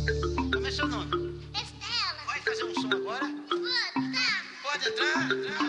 Como é seu nome? Estela. Vai fazer um som agora? Vou, tá. Pode entrar.